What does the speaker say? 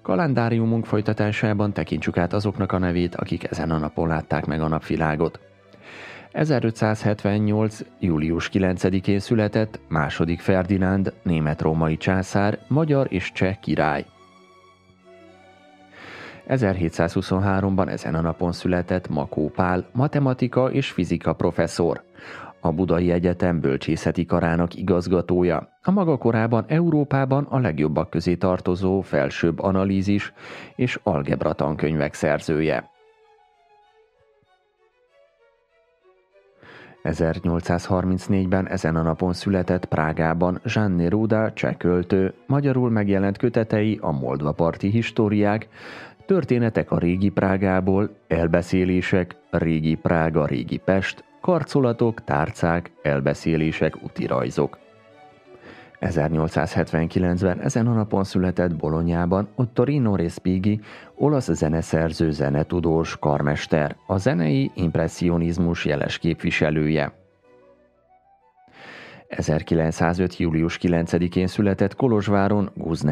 Kalendáriumunk folytatásában tekintsük át azoknak a nevét, akik ezen a napon látták meg a napvilágot. 1578. július 9-én született II. Ferdinánd, német-római császár, magyar és cseh király. 1723-ban ezen a napon született Makó Pál, matematika és fizika professzor, a Budai Egyetem bölcsészeti karának igazgatója, a maga korában Európában a legjobbak közé tartozó felsőbb analízis és algebra tankönyvek szerzője. 1834-ben ezen a napon született Prágában Jan Neruda, cseh költő, magyarul megjelent kötetei a Moldva-parti históriák, történetek a régi Prágából, elbeszélések, régi Prága, régi Pest, karcolatok, tárcák, elbeszélések, útirajzok. 1879-ben ezen a napon született Bolonyában Ottorino Respighi, olasz zeneszerző, zenetudós, karmester, a zenei impresszionizmus jeles képviselője. 1905. július 9-én született Kolozsváron Guzne